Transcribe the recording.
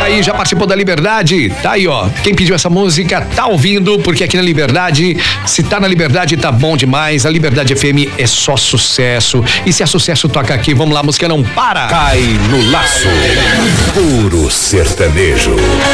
aí, já participou da Liberdade? Tá aí, ó. Quem pediu essa música tá ouvindo, porque aqui na Liberdade, se tá na Liberdade, tá bom demais. A Liberdade FM é só sucesso. E se é sucesso, toca aqui. Vamos lá, a música não para. Cai no laço. Puro sertanejo.